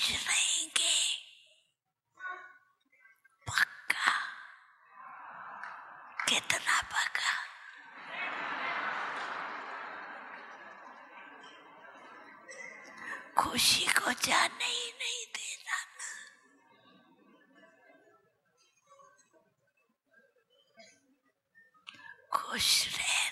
खुश रहेंगे पक्का। कितना पक्का? खुशी को जाने ही नहीं देना। खुश रहे।